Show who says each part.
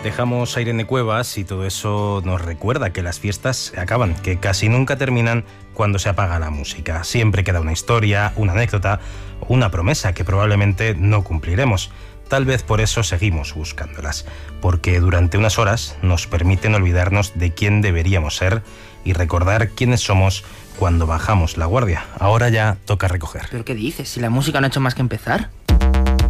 Speaker 1: Dejamos a Irene Cuevas y todo eso nos recuerda que las fiestas se acaban, que casi nunca terminan cuando se apaga la música. Siempre queda una historia, una anécdota o una promesa que probablemente no cumpliremos. Tal vez por eso seguimos buscándolas, porque durante unas horas nos permiten olvidarnos de quién deberíamos ser y recordar quiénes somos cuando bajamos la guardia. Ahora ya toca recoger.
Speaker 2: ¿Pero qué dices? Si la música no ha hecho más que empezar.